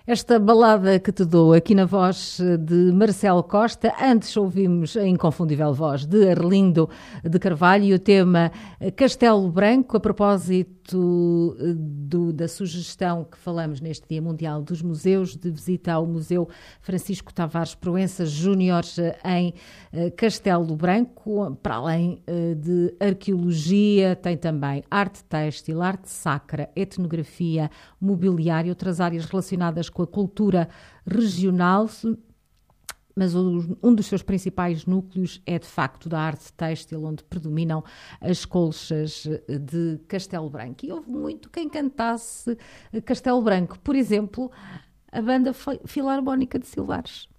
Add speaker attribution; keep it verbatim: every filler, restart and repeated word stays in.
Speaker 1: Esta balada que te dou aqui na voz de Marcelo Costa, antes ouvimos a inconfundível voz de Arlindo de Carvalho e o tema Castelo Branco, a propósito do, da sugestão que falamos neste Dia Mundial dos Museus, de visita ao Museu Francisco Tavares Proença Júnior em Castelo Branco. Para além de arqueologia, tem também arte têxtil, arte sacra, etnografia, mobiliário, outras áreas relacionadas com a cultura regional, mas um dos seus principais núcleos é de facto da arte têxtil, onde predominam as colchas de Castelo Branco. E houve muito quem cantasse Castelo Branco, por exemplo, a banda Filarmónica de Silvares.